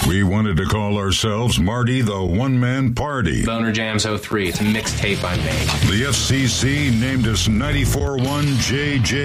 We wanted to call ourselves Marty the One-Man Party. Boner Jams 03. It's a mixtape I made. The FCC named us 94.1 JJ